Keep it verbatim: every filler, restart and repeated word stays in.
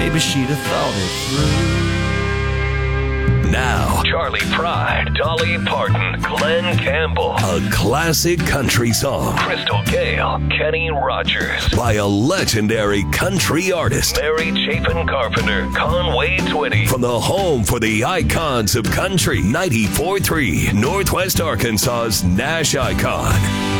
maybe she'd have thought it through. Now, Charley Pride, Dolly Parton, Glenn Campbell. a classic country song Crystal Gale, Kenny Rogers. by a legendary country artist Mary Chapin Carpenter, Conway Twitty. from the home for the icons of country, ninety-four point three, Northwest Arkansas's Nash Icon.